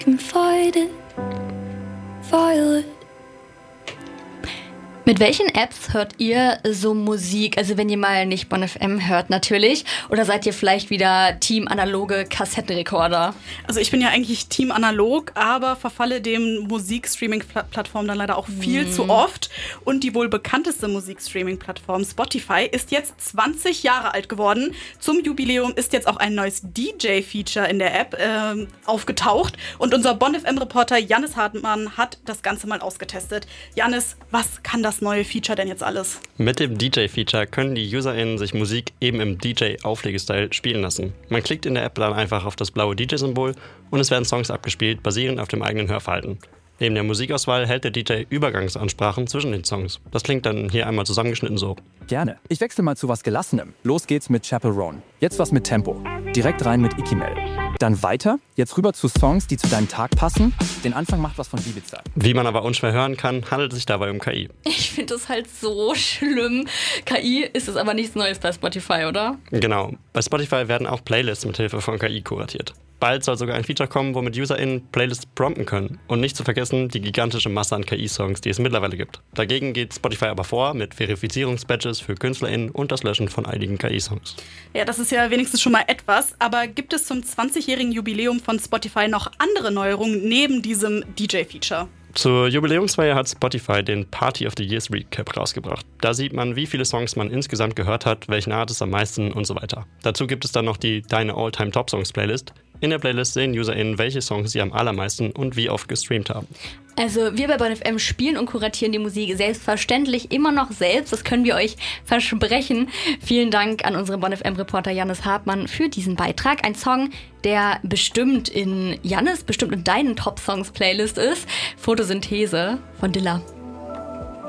Can fight it, violet. Mit welchen Apps hört ihr so Musik? Also wenn ihr mal nicht Bonn FM hört natürlich. Oder seid ihr vielleicht wieder Team analoge Kassettenrekorder? Also ich bin ja eigentlich Team analog, aber verfalle dem Musikstreaming-Plattform dann leider auch viel zu oft. Und die wohl bekannteste Musikstreaming-Plattform Spotify ist jetzt 20 Jahre alt geworden. Zum Jubiläum ist jetzt auch ein neues DJ-Feature in der App aufgetaucht. Und unser Bonn FM-Reporter Jannis Hartmann hat das Ganze mal ausgetestet. Jannis, was kann das neue Feature denn jetzt alles? Mit dem DJ-Feature können die UserInnen sich Musik eben im DJ-Auflegestyle spielen lassen. Man klickt in der App dann einfach auf das blaue DJ-Symbol und es werden Songs abgespielt, basierend auf dem eigenen Hörverhalten. Neben der Musikauswahl hält der DJ Übergangsansprachen zwischen den Songs. Das klingt dann hier einmal zusammengeschnitten so. Gerne. Ich wechsle mal zu was Gelassenem. Los geht's mit Chaperone. Jetzt was mit Tempo. Direkt rein mit Ikimel. Dann weiter, jetzt rüber zu Songs, die zu deinem Tag passen. Den Anfang macht was von Ibiza. Wie man aber unschwer hören kann, handelt es sich dabei um KI. Ich finde das halt so schlimm. KI ist es aber nichts Neues bei Spotify, oder? Genau. Bei Spotify werden auch Playlists mit Hilfe von KI kuratiert. Bald soll sogar ein Feature kommen, womit UserInnen Playlists prompten können. Und nicht zu vergessen, die gigantische Masse an KI-Songs, die es mittlerweile gibt. Dagegen geht Spotify aber vor mit Verifizierungsbadges für KünstlerInnen und das Löschen von einigen KI-Songs. Ja, das ist ja wenigstens schon mal etwas. Aber gibt es zum 20-jährigen Jubiläum von Spotify noch andere Neuerungen neben diesem DJ-Feature? Zur Jubiläumsfeier hat Spotify den Party of the Years Recap rausgebracht. Da sieht man, wie viele Songs man insgesamt gehört hat, welchen Artist am meisten und so weiter. Dazu gibt es dann noch die Deine All-Time Top Songs Playlist. In der Playlist sehen UserInnen, welche Songs sie am allermeisten und wie oft gestreamt haben. Also wir bei Bonn FM spielen und kuratieren die Musik selbstverständlich immer noch selbst. Das können wir euch versprechen. Vielen Dank an unseren Bonn FM-Reporter Jannis Hartmann für diesen Beitrag. Ein Song, der bestimmt in deinen Top-Songs-Playlist ist. Photosynthese von Dilla.